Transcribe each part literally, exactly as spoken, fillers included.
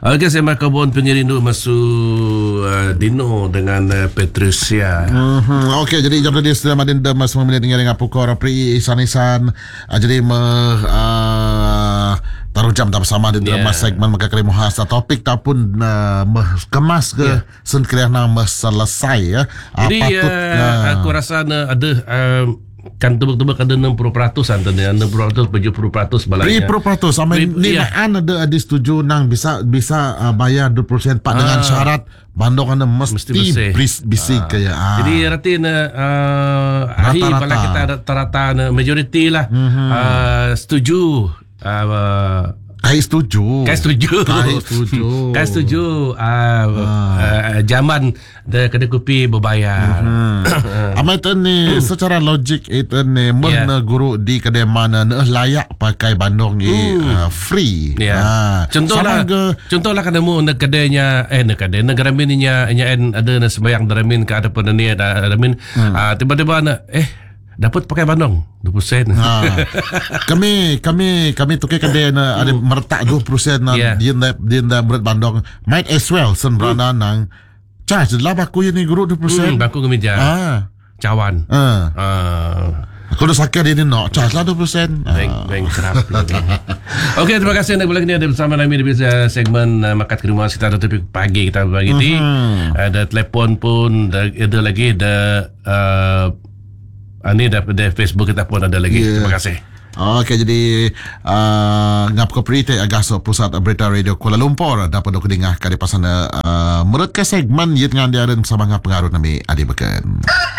Okey, saya makabon pengirindu masuk uh, Dino dengan uh, Patricia. Mm-hmm. Okey, jadi jam tadi sudah madin dah mas memilih dengan pukul pri isan-isan. Uh, jadi me uh, taruh jam tak bersama di dalam yeah. segmen maka kali muhasa topik tapun uh, kemas ke yeah. sen kerana selesai ya. Jadi uh, patut, uh, aku rasa uh, ada uh, kan tebak-tebak ada enam puluh peratus antara enam puluh peratus tujuh puluh peratus balanya. lima puluh peratus sama ni an ada ada setuju nang bisa bisa uh, bayar dua puluh persen pak ah. dengan syarat bandung anda mesti, mesti bris, bisik ah. kayak ah. Jadi arti na uh, hari kalau kita rata-rata na majority lah mm-hmm. uh, setuju uh, Kai setuju. Kai setuju. Kai setuju. Kai setuju. Uh, ah. uh, zaman the kedai kopi berbayar. Mm-hmm. Amat ni secara logik itu ni yeah. mana guru di kedai mana ne layak pakai bandung ni mm. uh, free. Yeah. Uh, contohlah ke, contohlah kada mu ne kedainya eh ne kedai negara mininya nya ada na sembayang daramin ke ada penani ada daramin mm. uh, tiba-tiba na eh dapat pakai bandung dua puluh sen. Ha. kami kami kami tukar kedai na ada mertak dua puluh sen na yeah. dia dia dia berat bandung. Might as well sen berana mm. nang charge lah baku ni guru dua puluh sen. Mm, baku kemeja. Ah. Cawan. Ah. Ah. Aku dah sakit dia ni nak charge lah dua puluh sen. Bank bank kerap. Okey, terima kasih anda kembali ada bersama kami di segmen uh, Makat Kerumah. Kita ada topik pagi kita bagi ni. Mm-hmm. Ada telefon pun ada lagi ada uh, ini dari Facebook kita pun ada lagi. Yeah. Terima kasih. Okey, jadi uh, ngap ko prite agaso pusat berita radio Kuala Lumpur dapat dok dengar kali pasan uh, menurut ke segmen yit ngan dia dan sama ngap pengaruh nami adi beken.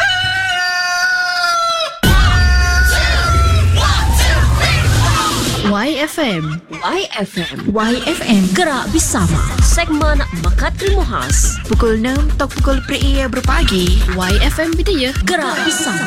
Y F M Y F M Y F M Gerak bersama segmen Makat Krimuhas pukul enam atau pukul per berpagi. Y F M Bidaya Gerak bersama.